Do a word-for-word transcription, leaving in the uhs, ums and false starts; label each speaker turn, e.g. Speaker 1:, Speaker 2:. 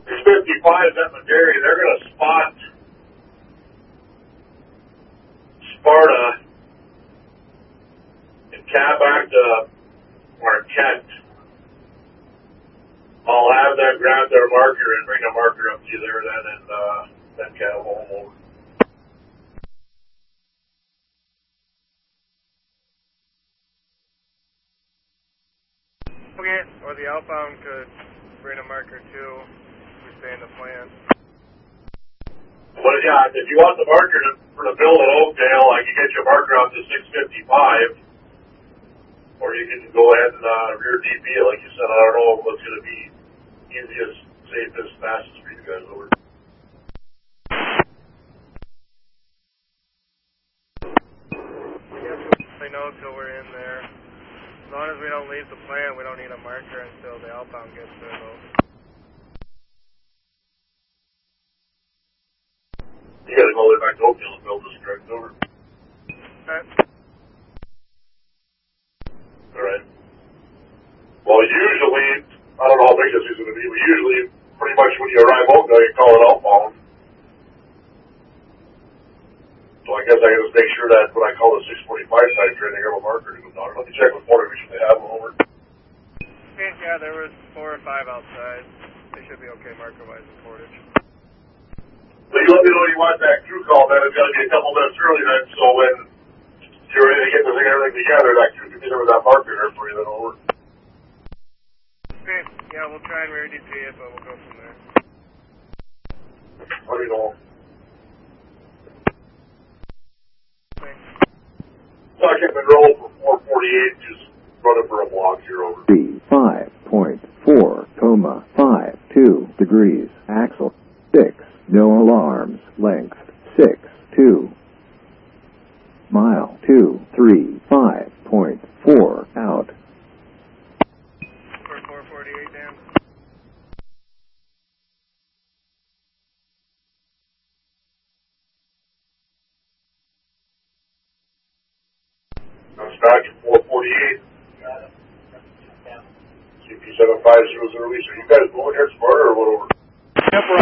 Speaker 1: six fifty-five at Madary, they're going to spot Sparta and cab back to Marquette. I'll have them grab their marker and bring a marker up to you there then, and uh, then cab home over.
Speaker 2: Okay, or the outbound could bring a marker too. We stay in the plan.
Speaker 1: Well, yeah, if you want the marker to, for the build at Oakdale, I can get your marker out to six fifty-five. Or you can go ahead and uh, rear D P it, like you said. I don't know what's going to be easiest, safest, fastest for you guys over.
Speaker 2: I know until we're in there. As long as we don't leave the plant, we don't need a marker until the outbound gets there, though.
Speaker 1: You got to go way back to Oakdale and build this correct over.
Speaker 2: Alright.
Speaker 1: Alright. Well, usually, I don't know how big this is going to be, but usually, pretty much when you arrive Oakdale, you call it outbound. So I guess I can just make sure that what I call the six forty-five side train, they have a marker to go down. Let me check with Porter, make sure they have them over.
Speaker 2: Okay, yeah, there was four or five outside. They should be okay marker-wise in Portage.
Speaker 1: So you let me know you want that crew call, then it's going to be a couple minutes early then, so when you're ready to get this thing, everything together, that crew can get over that marker there for you then over.
Speaker 2: Okay, yeah, we'll try and rear D P it, but we'll go from there.
Speaker 1: Let me know.
Speaker 2: Thanks.
Speaker 1: Second Monroe for four forty-eight, just running for a block here over.
Speaker 3: B five point four, comma, five two degrees, axle, six, no alarms, length, six, two. Mile, two, three, five point four, out.
Speaker 2: For four forty-eight, Dan.
Speaker 1: I'm back at four forty-eight. C P seven five zero zero, so you guys moving here tomorrow or what over?
Speaker 4: Yep, we're